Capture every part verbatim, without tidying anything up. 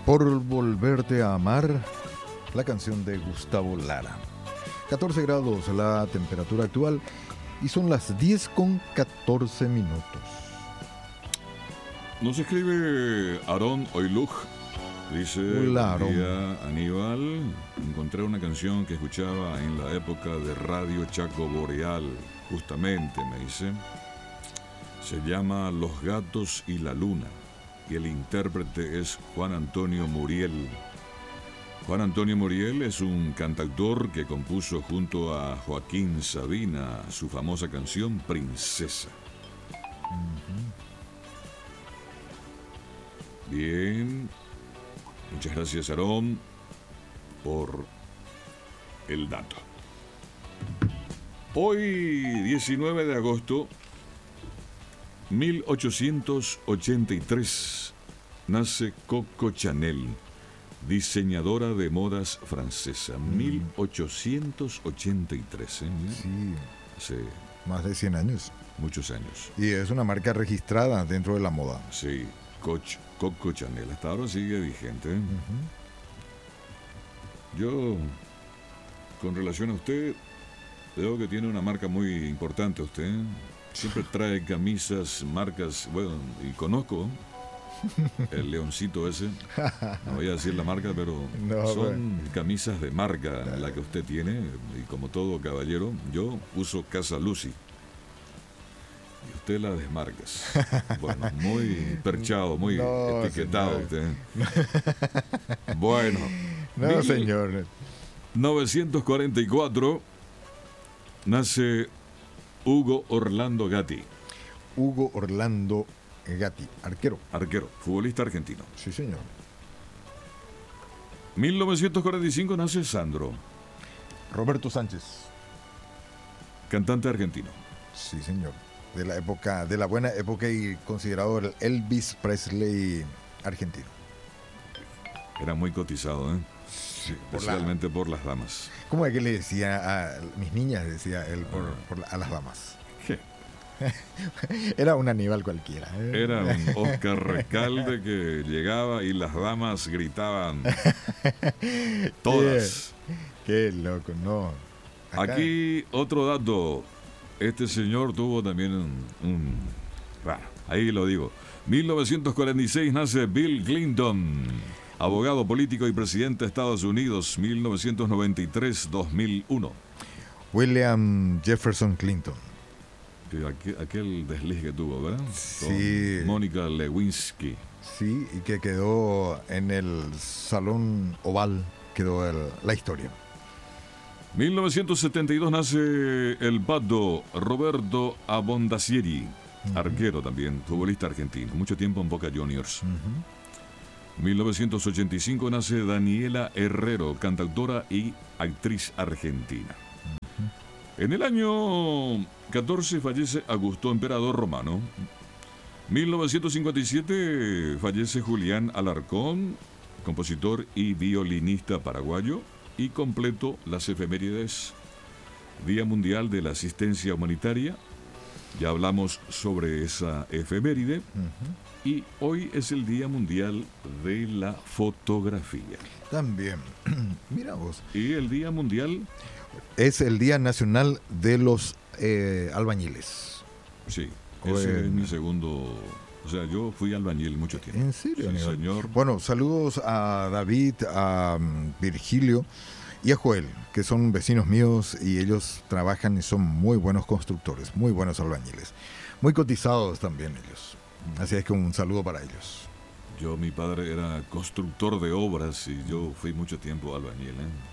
Por volverte a amar, la canción de Gustavo Lara. catorce grados la temperatura actual y son las diez con catorce minutos. Nos escribe Aarón Oiluj. Dice: Hola, buen Aarón. día, Aníbal. Encontré una canción que escuchaba en la época de Radio Chaco Boreal. Justamente, me dice. Se llama Los gatos y la luna. Y el intérprete es Juan Antonio Muriel. Juan Antonio Muriel es un cantautor que compuso junto a Joaquín Sabina su famosa canción Princesa. Uh-huh. Bien. Muchas gracias, Aarón, por el dato. Hoy, diecinueve de agosto mil ochocientos ochenta y tres, nace Coco Chanel, diseñadora de modas francesa. Mm. mil ochocientos ochenta y tres, ¿eh? Sí. Hace más de cien años. Muchos años. Y es una marca registrada dentro de la moda. Sí, Coach, Coco Chanel. Hasta ahora sigue vigente. ¿eh? Uh-huh. Yo, con relación a usted, veo que tiene una marca muy importante usted. ¿eh? Siempre trae camisas, marcas, bueno, y conozco el leoncito ese, no voy a decir la marca, pero no, son bueno. camisas de marca la que usted tiene, y como todo caballero, yo uso Casa Lucy, y usted la desmarcas. Bueno, muy perchado, muy no, etiquetado señor. Usted. Bueno. No, señor. mil novecientos cuarenta y cuatro, nace Hugo Orlando Gatti. Hugo Orlando Gatti, arquero. Arquero, futbolista argentino. Sí, señor. mil novecientos cuarenta y cinco nace Sandro. Roberto Sánchez. Cantante argentino. Sí, señor. De la época, de la buena época y considerado el Elvis Presley argentino. Era muy cotizado, ¿eh? Sí, especialmente por, la... por las damas. ¿Cómo es que le decía a mis niñas? Decía él por, ah. por la, a las damas. ¿Qué? Era un Aníbal cualquiera. ¿eh? Era un Oscar Recalde que llegaba y las damas gritaban todas. Qué, qué loco, no. Acá... Aquí otro dato. Este señor tuvo también un, un... Bueno, ahí lo digo. mil novecientos cuarenta y seis nace Bill Clinton. Abogado, político y presidente de Estados Unidos, mil novecientos noventa y tres a dos mil uno. William Jefferson Clinton. Aquel, aquel desliz que tuvo, ¿verdad? Sí. Con Mónica Lewinsky. Sí, y que quedó en el Salón Oval, quedó el, la historia. mil novecientos setenta y dos nace el pato Roberto Abondacieri, uh-huh. arquero también, futbolista argentino, mucho tiempo en Boca Juniors. Uh-huh. mil novecientos ochenta y cinco nace Daniela Herrero, cantautora y actriz argentina. Uh-huh. En el año catorce fallece Augusto Emperador Romano. mil novecientos cincuenta y siete fallece Julián Alarcón, compositor y violinista paraguayo. Y completo las efemérides. Día Mundial de la Asistencia Humanitaria. Ya hablamos sobre esa efeméride. Uh-huh. Y hoy es el Día Mundial de la Fotografía. También. Mira vos. Y el Día Mundial... Es el Día Nacional de los eh, Albañiles. Sí, ese es mi segundo... O sea, yo fui albañil mucho tiempo. ¿En serio? Sí, señor. Bueno, saludos a David, a um, Virgilio y a Joel, que son vecinos míos y ellos trabajan y son muy buenos constructores, muy buenos albañiles. Muy cotizados también ellos. Así es que un saludo para ellos. Yo, mi padre era constructor de obras y yo fui mucho tiempo albañil. ¿eh?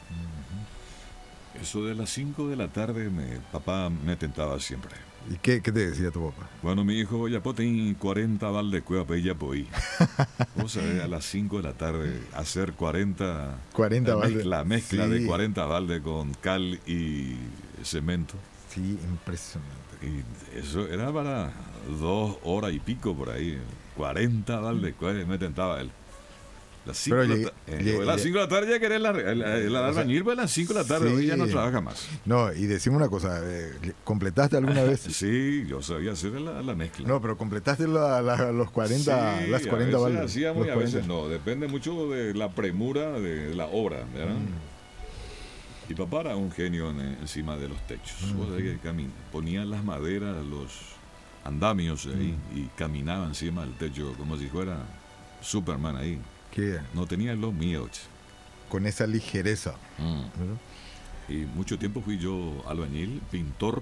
Uh-huh. Eso de las cinco de la tarde, me, papá me tentaba siempre. ¿Y qué, qué te decía tu papá? Bueno, mi hijo, ya poten cuarenta balde cueva ya poí. Vos sabés, a las cinco de la tarde hacer cuarenta... cuarenta la balde. Mezcla, mezcla sí. de cuarenta balde con cal y cemento. Sí, impresionante. Y eso era para dos horas y pico por ahí. cuarenta balde cueva, me tentaba él. Las cinco Pero de llegué- la ta- eh, llegué- a las cinco de la tarde ya querés la, el, el albañil, pues a las cinco de la tarde, sí. hoy ya no trabaja más. No, y decime una cosa, eh, ¿completaste alguna vez? Sí, yo sabía hacer la, la mezcla. No, pero completaste la- la- los cuarenta, Sí, las a cuarenta veces baldes. hacíamos y los a veces cuarenta. no, depende mucho de la premura de la obra, ¿verdad? Mm. Y papá era un genio en- encima de los techos. Vos sabés que camina, ponían las maderas, los andamios ahí Mm. y caminaba encima del techo como si fuera Superman ahí. Que No tenía lo mío. che. con esa ligereza. Mm. ¿verdad? Y mucho tiempo fui yo albañil, pintor.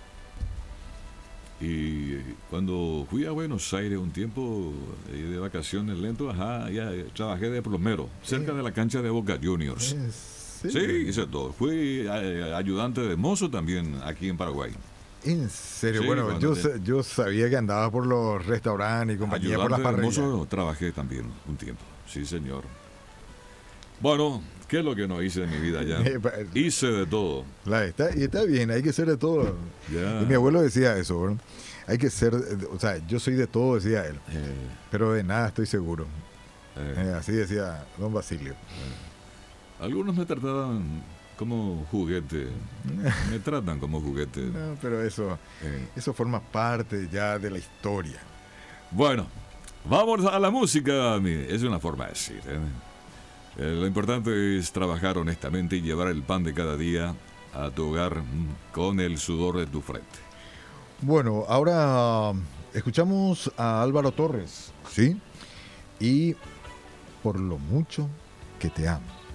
Y cuando fui a Buenos Aires un tiempo eh, de vacaciones lento, ajá, ya eh, trabajé de plomero, cerca de la cancha de Boca Juniors. ¿En Sí, serio? hice todo. Fui eh, ayudante de mozo también aquí en Paraguay. En serio, Sí, bueno, cuando yo, te- sa- yo sabía que andaba por los restaurantes y compañía, por las Ayudante de parrillas. mozo trabajé también un tiempo. Sí, señor. Bueno, ¿qué es lo que no hice en mi vida ya? Eh, pa- Hice de todo. La- está, y está bien, hay que ser de todo. Ya. Y mi abuelo decía eso, ¿verdad? Hay que ser, eh, o sea, yo soy de todo, decía él, Eh, pero de nada estoy seguro. eh. Eh, así decía don Basilio. Algunos me trataban como juguete. Me tratan como juguete. No, pero eso, Eh, eso forma parte ya de la historia. Bueno, vamos a la música. mi- Es una forma de decir. ¿eh? Eh, lo importante es trabajar honestamente y llevar el pan de cada día a tu hogar mm, con el sudor de tu frente. Bueno, ahora um, escuchamos a Álvaro Torres, ¿sí? Y por lo mucho que te amo.